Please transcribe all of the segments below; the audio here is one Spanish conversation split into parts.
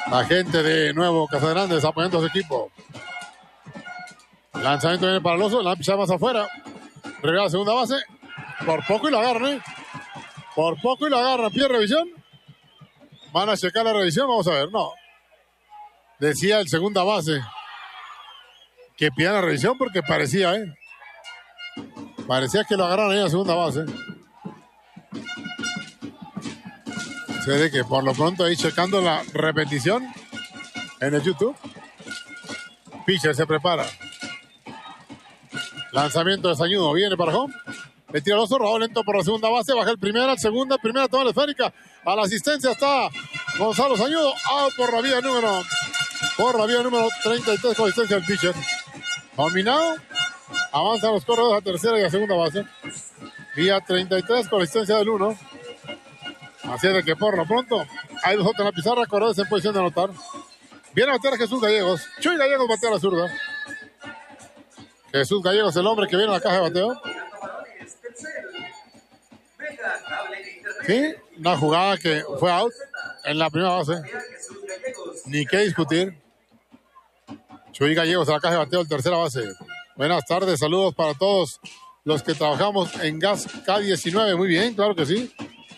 La gente de Nuevo Casa Grandes apoyando a su equipo. Lanzamiento viene para el oso, la pichada más afuera. Regala la segunda base. Por poco y lo agarran, ¿eh? Por poco y lo agarran. Pide revisión. Van a checar la revisión, vamos a ver. No. Decía el segunda base que pidan la revisión porque parecía, parecía que lo agarraron ahí en la segunda base. Se ve que por lo pronto ahí checando la repetición en el YouTube. Pitcher se prepara. Lanzamiento de Sañudo. Viene para home. Le tira el oso. Rodó lento por la segunda base. Baja el primera, primera toma la esférica. A la asistencia está Gonzalo Sañudo. Out por la vía número 33 con asistencia del pitcher. Dominado. Avanzan los corredores a tercera y a segunda base. Vía 33 con asistencia del 1. Así es de que por lo pronto hay 2 outs en la pizarra. Corredores en posición de anotar. Viene a batear a Jesús Gallegos. Chuy Gallegos batea a la zurda. Jesús Gallegos, el hombre que viene a la caja de bateo. Sí, una jugada que fue out en la primera base. Ni qué discutir. Chuy Gallegos a la caja de bateo, el tercera base. Buenas tardes, saludos para todos los que trabajamos en Gas K19. Muy bien, claro que sí.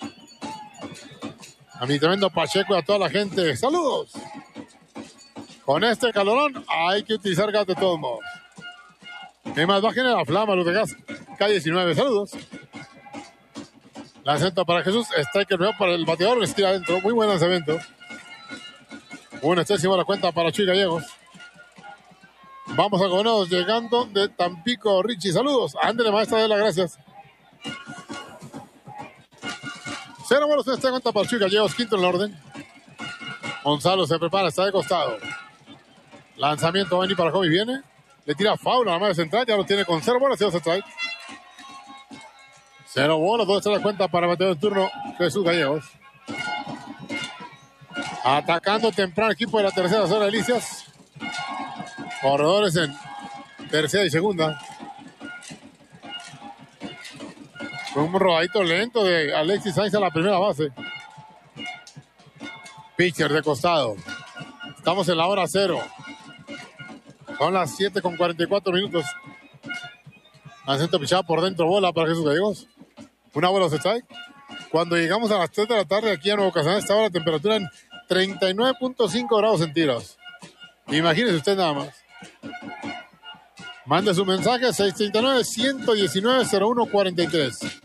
A mi tremendo Pacheco y a toda la gente. ¡Saludos! Con este calorón hay que utilizar gas de todos modos. ¿Qué más? Bajen la flama, los de Gas K19. ¡Saludos! Lanzamiento para Jesús. Strike el para el bateador. Le estira adentro. Muy buen lanzamiento. Una extensiva la cuenta para Chuy Gallegos. Vamos a conocer llegando de Tampico. Richie, saludos. Ándele, maestra de las gracias. 0 bolas en esta cuenta para Chuy Gallegos. Quinto en el orden. Gonzalo se prepara, está de costado. Lanzamiento va a venir para Joey. Viene. Le tira foul a la madre central. Ya lo tiene con 0 bolas y 2 strikes. 0 bolas, 2 strikes la cuenta para el bateador de turno Jesús Gallegos. Atacando temprano equipo de la tercera zona de Delicias. Corredores en tercera y segunda. Con un rodadito lento de Alexis Sainz a la primera base. Pitcher de costado. Estamos en la hora 0. Son las 7:44. Lanzamiento pichado por dentro, bola para Jesús Gallegos. Una bola se strike. Cuando llegamos a las 3 de la tarde aquí a Nuevo Casanare, estaba la temperatura en 39.5 grados centígrados. Imagínese usted nada más. Mande su mensaje 639-119-0143.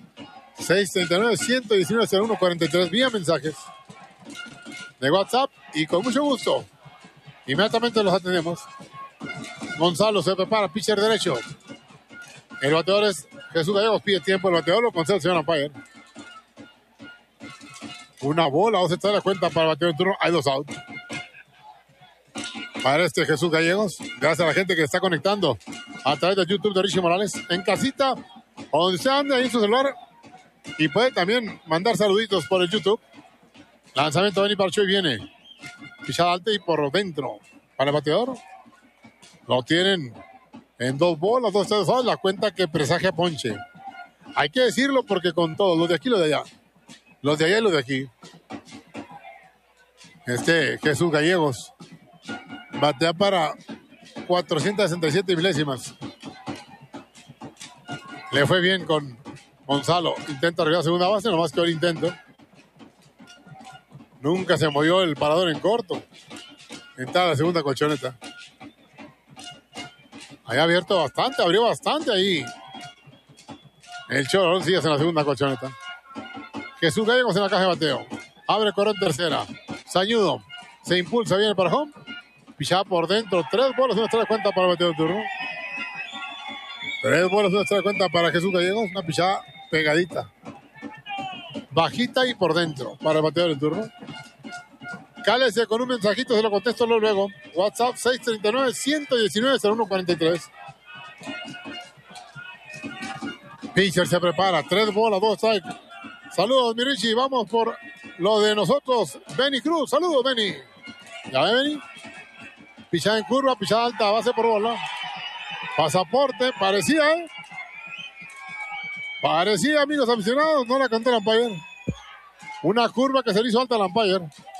639-119-0143 vía mensajes de WhatsApp y con mucho gusto inmediatamente los atendemos. Gonzalo se prepara, pitcher derecho. El bateador es Jesús Gallegos, pide tiempo. El bateador lo concede el señor umpire. Una bola, o se trae la cuenta para el bateador de turno. Hay 2 outs. Para Jesús Gallegos, gracias a la gente que está conectando a través de YouTube de Richie Morales. En casita, o donde se ande ahí en su celular. Y puede también mandar saluditos por el YouTube. Lanzamiento de Benny Parcho y viene. Pichada alta y por dentro. Para el bateador. Lo tienen en 2 bolas, 2 strikes. La cuenta que presagia ponche. Hay que decirlo porque con todos, los de aquí y los de allá. Los de allá y los de aquí. Jesús Gallegos batea para 467 milésimas. Le fue bien con Gonzalo. Intenta arribar segunda base, nomás que el intento. Nunca se movió el parador en corto. Entra la segunda colchoneta. Ahí ha abierto bastante, abrió bastante ahí. El Chorón sigue en la segunda colchoneta. Jesús Gallegos en la caja de bateo. Abre corre en tercera. Sañudo se impulsa, viene para home. Pichada por dentro. 3 bolas, una strike cuenta para el bateo de turno. 3 bolas, una strike cuenta para Jesús Gallegos. Una pichada pegadita. Bajita y por dentro para el bateador del turno. Cálese con un mensajito, se lo contesto luego. WhatsApp 639-119-0143. Pitcher se prepara. 3 bolas, 2 strikes. Saludos, mi Richie. Vamos por lo de nosotros. Benny Cruz. Saludos, Benny. ¿Ya ve, Benny? Pichada en curva, pichada alta, base por bola. Pasaporte. Parecía, Parecía, amigos aficionados. No la cantó el umpire. Una curva que se le hizo alta al umpire.